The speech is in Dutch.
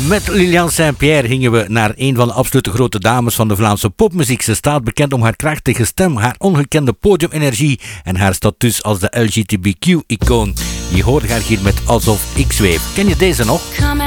Met Liliane Saint-Pierre gingen we naar een van de absolute grote dames van de Vlaamse popmuziek. Ze staat bekend om haar krachtige stem, haar ongekende podiumenergie en haar status als de LGBTQ-icoon. Je hoort haar hier met Alsof ik zweef. Ken je deze nog?